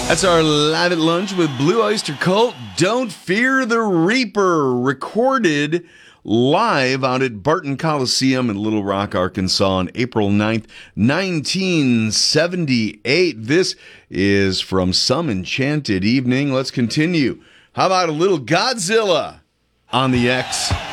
That's our Live at Lunch with Blue Oyster Cult. Don't Fear the Reaper, recorded live out at Barton Coliseum in Little Rock, Arkansas on April 9th, 1978. This is from Some Enchanted Evening. Let's continue. How about a little Godzilla on the X?